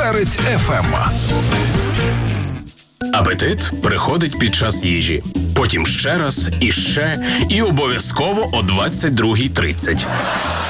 Перець ФМ. Апетит приходить під час їжі. Потім ще раз, і ще, і обов'язково о 22:30.